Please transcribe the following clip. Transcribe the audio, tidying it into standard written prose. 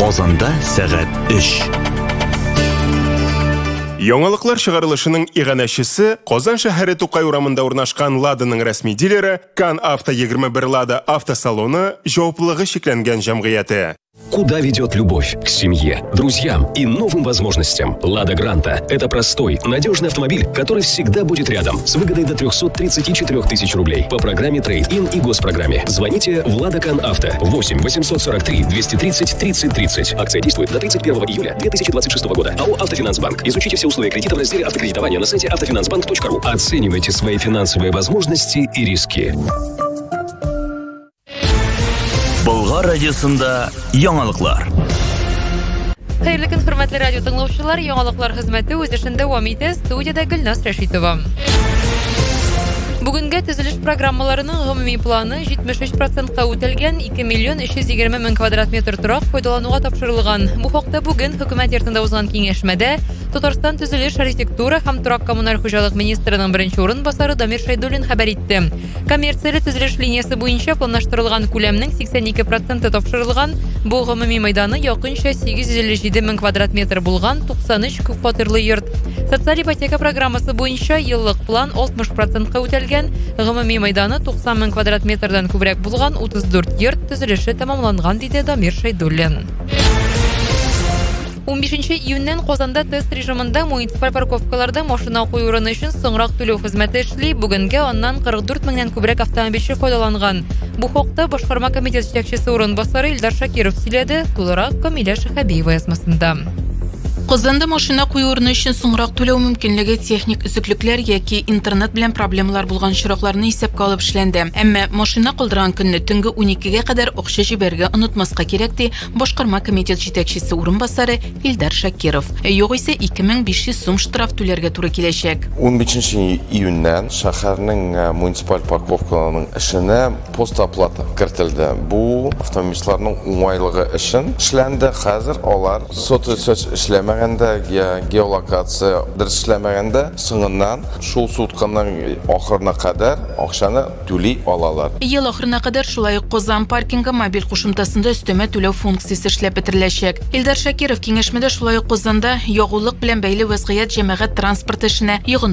Казанда сәгать 3. Яңалыклар чыгарылышының иганәчесе Казан шәһәре Тукай урамында урнашкан Ладаның рәсми дилеры Кан Авто 21 Лада автосалоны җаваплылыгы шикләнгән җәмгыяте. Куда ведет любовь? К семье, друзьям и новым возможностям. Лада Гранта – это простой, надежный автомобиль, который всегда будет рядом. С выгодой до 334 тысяч рублей. По программе Трейд-ин и госпрограмме. Звоните в Лада Кан Авто 8 843 230 30 30. Акция действует до 31 июля 2026 года. АО «Автофинансбанк». Изучите все условия кредита в разделе автокредитования на сайте автофинансбанк.ру. Оценивайте свои финансовые возможности и риски. Болгар радиосында яңалыклар. Хәерле көн, хөрмәтле радио тыңлаучылар, яңалыклар хезмәте үз эшен дәвам итә. Студиядә Гөлнас Рәшитова. Бүгенге төзелеш программаларының гомуми планы 73%-ка үтелгән, 2 миллион 320 мең квадрат метр торак файдалануга тапшырылган. Бу хакта бүген хөкүмәт йортында узган киңәшмәдә Татарстан төзелеш, архитектура һәм торак коммуналь хуҗалык министрының беренче урынбасары Дамир Шәйдуллин хәбәр итте. Коммерцияле төзелеш линиясе буенча планлаштырылган күләмнең 82% тапшырылган. Бу гомуми мәйданы якынча 857 мең квадрат метр булган 93 күп фатирлы йорт. Социаль ипотека программасы буенча еллык план 60%-ка үтелгән. Гомуми мәйданы 90 мең квадрат метрдан күбрәк булган 34 йорт төзелеше тәмамланган, диде Дамир Шәйдуллин. 15 июньнән Казанда тест режимында муниципаль парковкаларда машина кую урыны өчен соңрак түләү хезмәте эшли. Бүгенгә аннан 44 меңнән күбрәк автомобильче файдаланган. Бу хакта башкарма комитет җитәкчесе урынбасары Илдар Шакиров сөйләде. Тулырак Камилә Шәһәбиева язмасында. Казанда машина кую урыны өчен соңрак түләү мөмкинлеге техник үзеклекләр яки интернет белән проблемалар булган чиракларны исәпкә алып эшләнде. Әмма машина калдырган көнне төнге 12гә кадәр акча җибәргә онытмаска кирәк, ди башкарма комитет җитәкчесе урынбасары Илдар Шакиров. Югыйсә 2500 сум штраф түләргә туры киләчәк. 15 июньнән шәһәрнең муниципаль парковкаларының эшенә постоплата кертелде. Бу автомобильләрнең уңайлыгы өчен эшләнде. Хәзер алар соцсез эшләмәгәндә, геолокация дөрес эшләмәгәндә, соңыннан шул сутканың ахырына кадәр акчаны түли алалар. Ел ахырына кадәр шулай ук Казан паркингы мобиль кушымтасында өстәмә түләү функциясе эшләп бетереләчәк. Илдар Шакиров киңәшмәдә шулай ук Казанда ягулык белән бәйле вазгыять җәмәгать транспорт эшенә